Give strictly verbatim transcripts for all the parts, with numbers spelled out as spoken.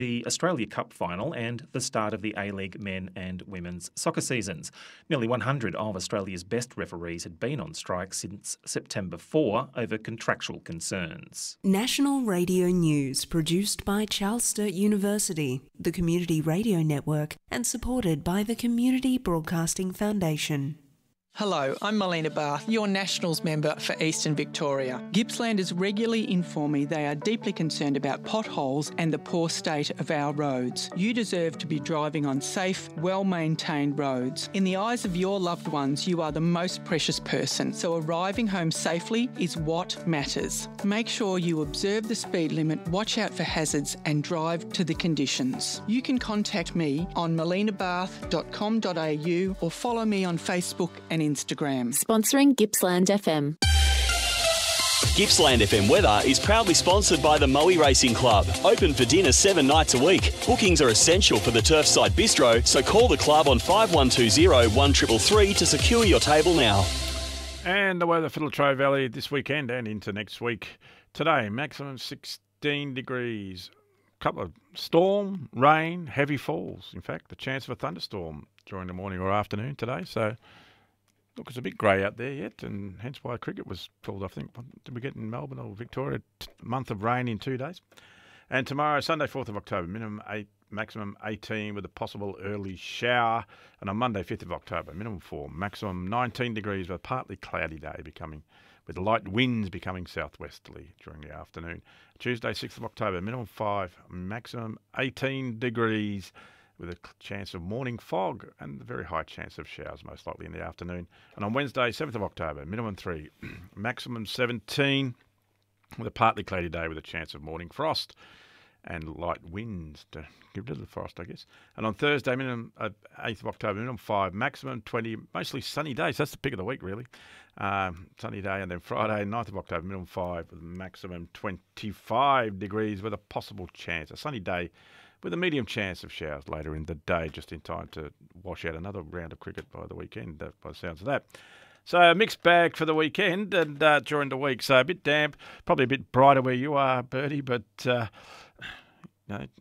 the Australia Cup final and the start of the A-League men and women's soccer seasons. Nearly one hundred of Australia's best referees had been on strike since September fourth over contractual concerns. National Radio News, produced by Charles Sturt University, the Community Radio Network, and supported by the Community Broadcasting Foundation. Hello, I'm Melina Barth, your Nationals member for Eastern Victoria. Gippslanders regularly inform me they are deeply concerned about potholes and the poor state of our roads. You deserve to be driving on safe, well-maintained roads. In the eyes of your loved ones, you are the most precious person, so arriving home safely is what matters. Make sure you observe the speed limit, watch out for hazards and drive to the conditions. You can contact me on melina barth dot com dot a u or follow me on Facebook and Instagram. Sponsoring Gippsland F M. Gippsland F M weather is proudly sponsored by the Moe Racing Club. Open for dinner seven nights a week. Bookings are essential for the Turfside Bistro, so call the club on five one two zero, one three three three to secure your table now. And the weather for Latrobe Valley this weekend and into next week. Today, maximum sixteen degrees. Couple of storm, rain, heavy falls. In fact, the chance of a thunderstorm during the morning or afternoon today. So, look, it's a bit grey out there yet, and hence why cricket was pulled. I think, did we get in Melbourne or Victoria a month of rain in two days? And tomorrow, Sunday, fourth of October, minimum eight, maximum eighteen with a possible early shower. And on Monday, fifth of October, minimum four, maximum nineteen degrees with a partly cloudy day becoming, with light winds becoming southwesterly during the afternoon. Tuesday, sixth of October, minimum five, maximum eighteen degrees with a chance of morning fog and a very high chance of showers, most likely in the afternoon. And on Wednesday, seventh of October, minimum three, maximum seventeen, with a partly cloudy day with a chance of morning frost and light winds to give it a little frost, I guess. And on Thursday, minimum uh, eighth of October, minimum five, maximum twenty, mostly sunny days. That's the pick of the week, really. Um, sunny day. And then Friday, ninth of October, minimum five, with maximum twenty-five degrees with a possible chance, a sunny day with a medium chance of showers later in the day, just in time to wash out another round of cricket by the weekend, uh, by the sounds of that. So a mixed bag for the weekend and uh, during the week. So a bit damp, probably a bit brighter where you are, Bertie, but uh, you know.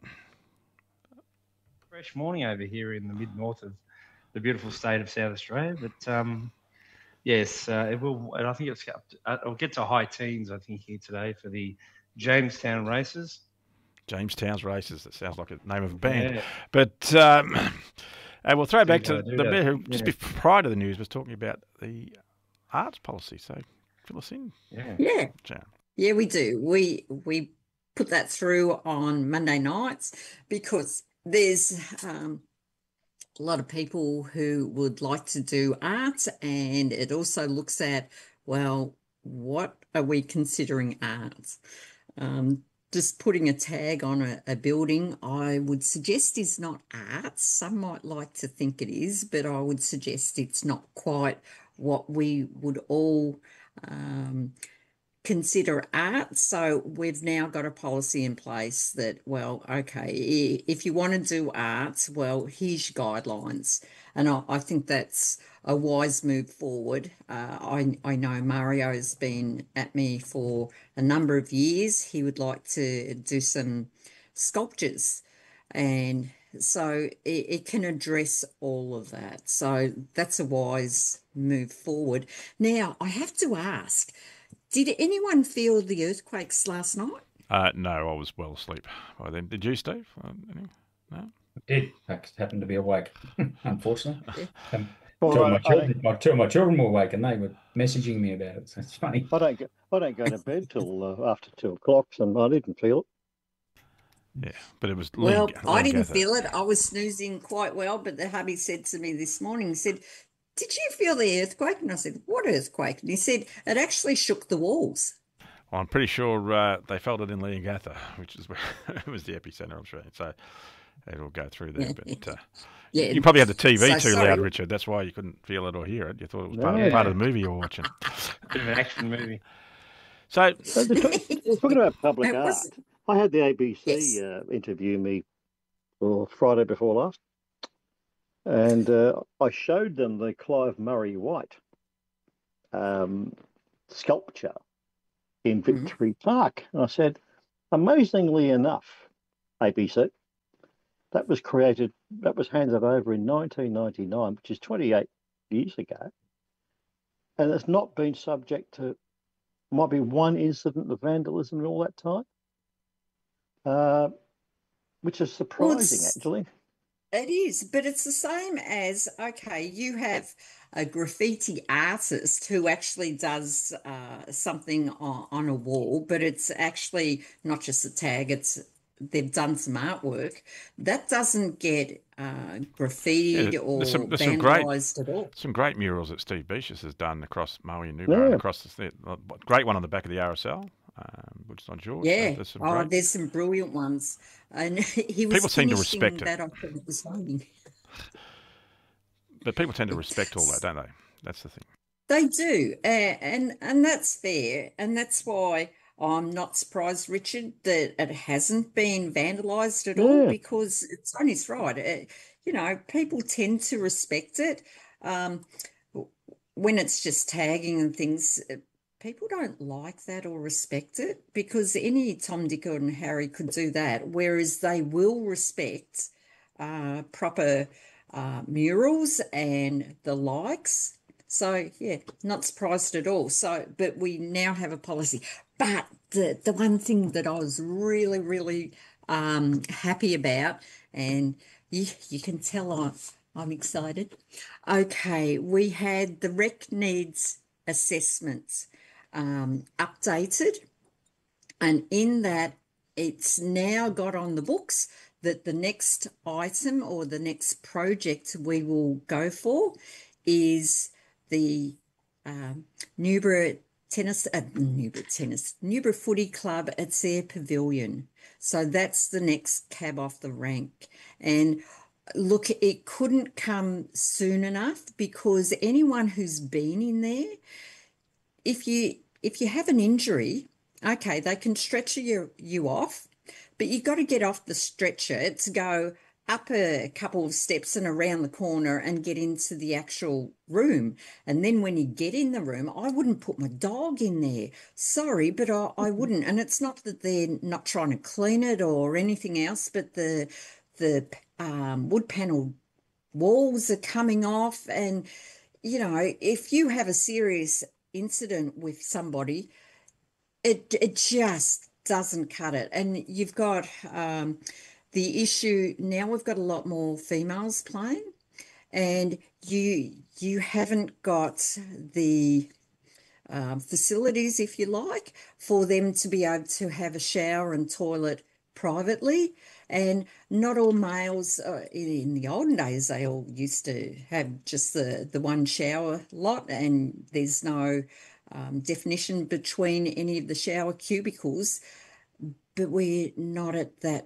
Fresh morning over here in the mid-north of the beautiful state of South Australia. But um, yes, uh, it will, and I think it's up to, uh, it'll get to high teens, I think, here today for the Jamestown races. Jamestown's races. That sounds like a name of a band. Yeah. But um, and we'll throw back to do the that. bit who just Yeah. prior to the news was talking about the arts policy. So fill us in. Yeah. Yeah. Jan. Yeah, we do. We we put that through on Monday nights because there's um, a lot of people who would like to do arts, and it also looks at, well, what are we considering arts? Um, just putting a tag on a, a building, I would suggest is not arts. Some might like to think it is, but I would suggest it's not quite what we would all um, consider art. So we've now got a policy in place that, well, okay, if you want to do arts, well, here's your guidelines. And I, I think that's a wise move forward. Uh, I, I know Mario's been at me for a number of years. He would like to do some sculptures, and so it, it can address all of that. So that's a wise move forward. Now, I have to ask, did anyone feel the earthquakes last night? Uh, no, I was well asleep by then. Did you, Steve? Uh, any? No? I did. I just happened to be awake, unfortunately. Um, Well, two, of I- my I children, my, two of my children were awake and they were messaging me about it. So it's funny. I don't go, I don't go to bed till uh, after two o'clock, and I didn't feel it. Yeah, but it was. Well, Ling- I didn't Lingatha. feel it. I was snoozing quite well, but the hubby said to me this morning, he said, did you feel the earthquake? And I said, what earthquake? And he said, it actually shook the walls. Well, I'm pretty sure uh, they felt it in Leongatha, which is where it was the epicenter, I'm sure. So it'll go through there. But uh, Yeah. you probably had the T V So too sorry. loud, Richard. That's why you couldn't feel it or hear it. You thought it was part, Yeah. of, part of the movie you were watching. Bit of an action movie. So, So the- talking about public It art, was- I had the A B C Yes. uh, interview me for Friday before last, and uh, I showed them the Clive Murray White um, sculpture in Mhm. Victory Park. And I said, amazingly enough, A B C, That was created, that was handed over in nineteen ninety-nine, which is twenty-eight years ago. And it's not been subject to, might be one incident of vandalism in all that time, uh, which is surprising, Well, actually. it is, but it's the same as, okay, you have a graffiti artist who actually does uh, something on, on a wall, but it's actually not just a tag, it's they've done some artwork. That doesn't get uh, graffitied Yeah, or there's some, there's some great, vandalised at all. some great murals that Steve Beaches has done across Moe and Newborough and Yeah. across the the great one on the back of the R S L, um, which is on George. So Yeah. there's some Oh, great. there's some brilliant ones. And he was People seem to finishing respect it. that, I thought it was raining. But people tend to respect all that, don't they? That's the thing. They do, uh, and and that's fair, and that's why I'm not surprised, Richard, that it hasn't been vandalised at all, Yeah. because it's on his right. Uh, you know, people tend to respect it. Um, when it's just tagging and things, uh, people don't like that or respect it, because any Tom, Dick, and Harry could do that, whereas they will respect uh, proper uh, murals and the likes. So, yeah, not surprised at all. So, but we now have a policy. But the, the one thing that I was really, really um, happy about, and you, you can tell I'm, I'm excited. Okay, we had the rec needs assessments um, updated, and in that it's now got on the books that the next item or the next project we will go for is the um, Newborough Tennis, uh, Newborough Tennis, Newborough Footy Club at their pavilion. So that's the next cab off the rank. And look, it couldn't come soon enough, because anyone who's been in there, if you if you have an injury, okay, they can stretcher you, you off, but you've got to get off the stretcher to go up a couple of steps and around the corner and get into the actual room. And then when you get in the room, I wouldn't put my dog in there. Sorry, but I, I wouldn't. And it's not that they're not trying to clean it or anything else, but the the um, wood panel walls are coming off. And, you know, if you have a serious incident with somebody, it it just doesn't cut it. And you've got um, the issue now, we've got a lot more females playing, and you you haven't got the um, facilities, if you like, for them to be able to have a shower and toilet privately. And not all males, uh, in, in the olden days, they all used to have just the, the one shower lot, and there's no um, definition between any of the shower cubicles. But we're not at that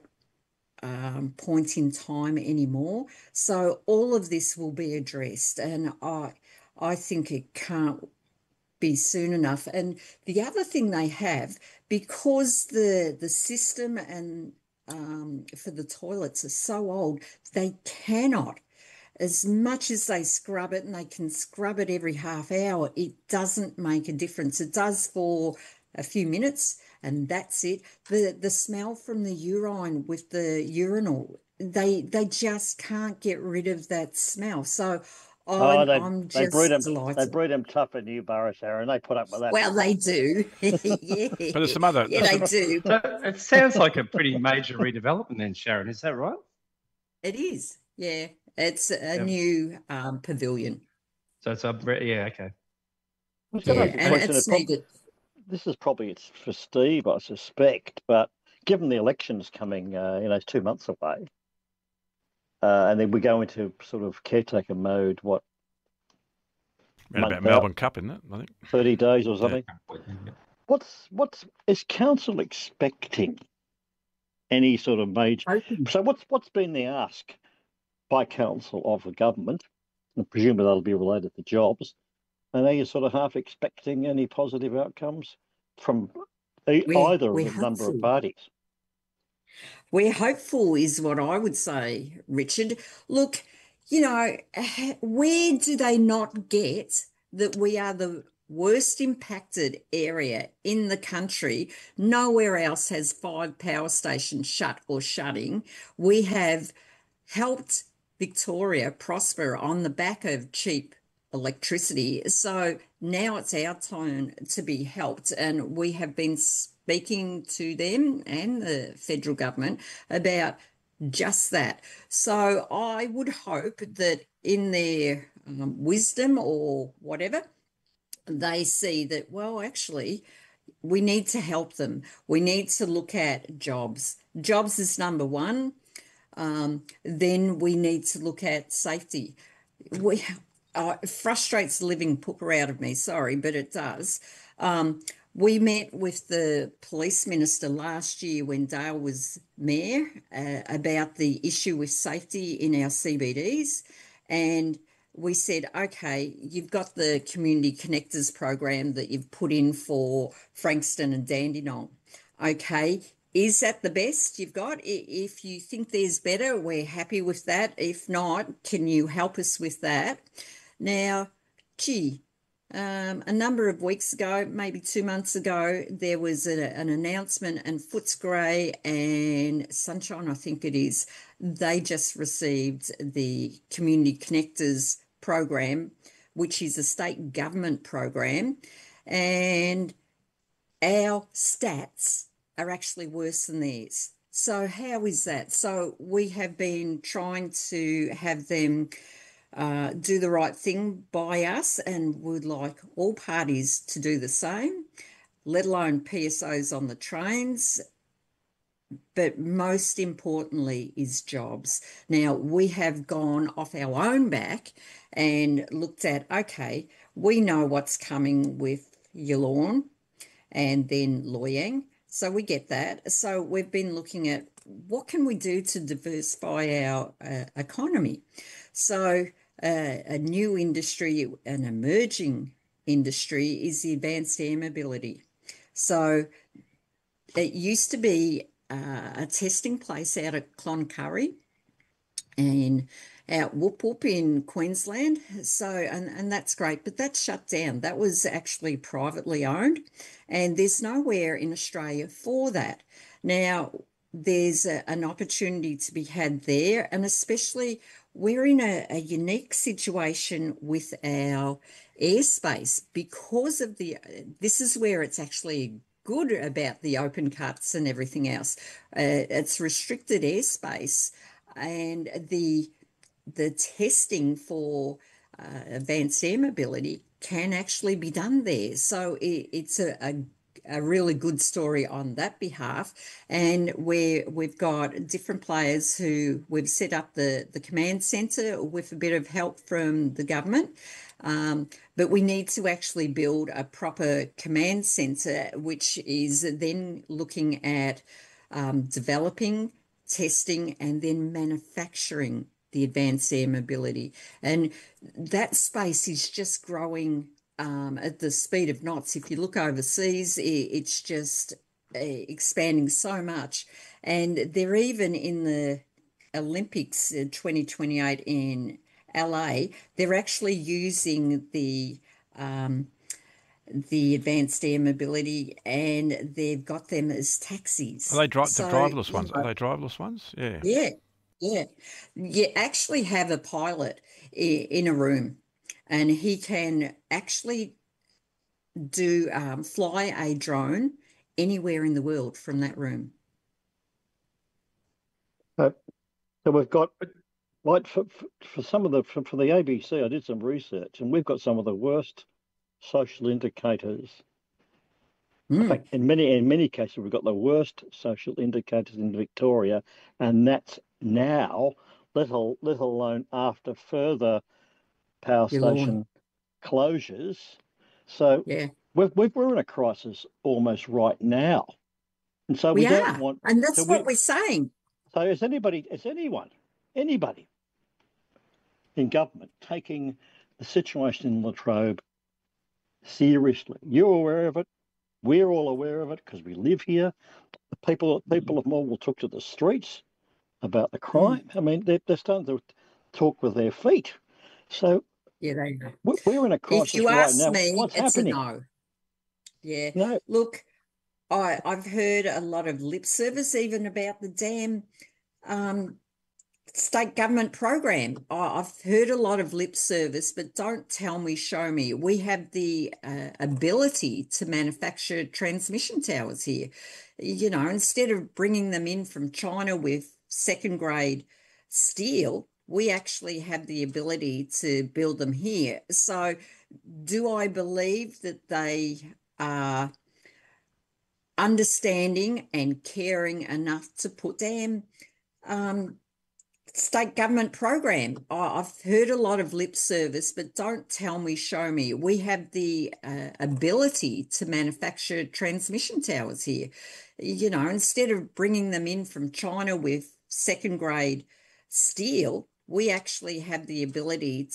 um, point in time anymore. So all of this will be addressed, and I, I think it can't be soon enough. And the other thing they have, because the the system and um, for the toilets are so old, they cannot, as much as they scrub it, and they can scrub it every half hour, it doesn't make a difference. It does for a few minutes, and that's it. The the smell from the urine with the urinal, they they just can't get rid of that smell. So Oh, I'm, they I'm they breed just them. They delighted. breed them tough in Newborough, Sharon. They put up with that. Well, they do. Yeah. But there's some other. Yeah, there's they some- do. So it sounds like a pretty major redevelopment then, Sharon. Is that right? It is. Yeah. It's a Yeah. new um, pavilion. So it's up. Yeah. Okay. I was going Yeah, to ask a and question. it's It prob- needed. This is probably it's for Steve, I suspect. But given the elections coming, uh, you know, it's two months away, uh, and then we go into sort of caretaker mode. What? Around month about out, Melbourne Cup, isn't it? I think. thirty days or something. What's what's is council expecting any sort of major? Hoping. So what's what's been the ask by council of the government? And presumably that'll be related to jobs. And are you sort of half expecting any positive outcomes from e- We're, either of we're the number of hopeful. parties? We're hopeful is what I would say, Richard. Look, you know, where do they not get that we are the worst impacted area in the country? Nowhere else has five power stations shut or shutting. We have helped Victoria prosper on the back of cheap electricity. So now it's our turn to be helped, and we have been speaking to them and the federal government about just that. So I would hope that in their um, wisdom or whatever, they see that, well, actually, we need to help them. We need to look at jobs. Jobs is number one. Um, then we need to look at safety. We uh, it frustrates the living pooper out of me, sorry, but it does. Um, we met with the police minister last year when Dale was mayor uh, about the issue with safety in our C B Ds, and we said, okay, you've got the Community Connectors program that you've put in for Frankston and Dandenong. Okay, is that the best you've got? If you think there's better, we're happy with that. If not, can you help us with that? Now, gee, um, a number of weeks ago, maybe two months ago, there was a, an announcement, and Footscray and Sunshine, I think it is, they just received the Community Connectors program, which is a state government program, and our stats are actually worse than theirs. So how is that? So we have been trying to have them uh, do the right thing by us, and would like all parties to do the same, let alone P S Os on the trains. But most importantly is jobs. Now, we have gone off our own back and looked at, okay, we know what's coming with Yallourn and then Loy Yang. So we get that. So we've been looking at what can we do to diversify our uh, economy. So uh, a new industry, an emerging industry, is the advanced air mobility. So it used to be uh, a testing place out at Cloncurry and out Whoop Whoop in Queensland. So, and, and that's great, but that's shut down. That was actually privately owned, and there's nowhere in Australia for that. Now, there's a, an opportunity to be had there, and especially we're in a, a unique situation with our airspace because of the, this is where it's actually good about the open cuts and everything else. Uh, it's restricted airspace, and the the testing for uh, advanced air mobility can actually be done there. So it, it's a, a, a really good story on that behalf. And where we've got different players who we've set up the, the command centre with a bit of help from the government. Um, but we need to actually build a proper command centre, which is then looking at um, developing, testing, and then manufacturing the advanced air mobility. And that space is just growing um, at the speed of knots. If you look overseas, it's just uh, expanding so much. And they're even in the Olympics in twenty twenty-eight in L A, they're actually using the um, the advanced air mobility, and they've got them as taxis. Are they dri- so, the driverless ones? You know, Are they driverless ones? Yeah. Yeah, yeah. You actually have a pilot i- in a room, and he can actually do um, fly a drone anywhere in the world from that room. Uh, so we've got, like for, for some of the, for, for the A B C, I did some research, and we've got some of the worst social indicators. Mm. In fact, in many in many cases, we've got the worst social indicators in Victoria, and that's now, let, al- let alone after further power Your lawn. station closures. So Yeah, we're, we're in a crisis almost right now. And so we, we don't are. want... And that's so what we, we're saying. So is anybody, is anyone, anybody in government taking the situation in Latrobe seriously? You're aware of it. We're all aware of it because we live here. The people, people of Morwell took to the streets about the crime. Mm. I mean, they're, they're starting to talk with their feet. So Yeah, they are. we- we're in a crisis If you right ask now. me, What's it's happening? a no. Yeah. No. Look, I, I've heard a lot of lip service even about the damn um, state government program. I- I've heard a lot of lip service, but don't tell me, show me. We have the uh, ability to manufacture transmission towers here. You know, instead of bringing them in from China with second grade steel, we actually have the ability to build them here. So do I believe that they are understanding and caring enough to put them um, state government program? I- I've heard a lot of lip service, but don't tell me, show me. We have the uh, ability to manufacture transmission towers here. You know, instead of bringing them in from China with second grade steel, we actually have the ability